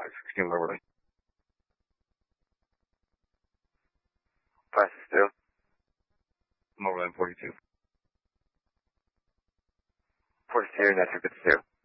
516 Beverly. 562. Moberland 42. 42, that's your good to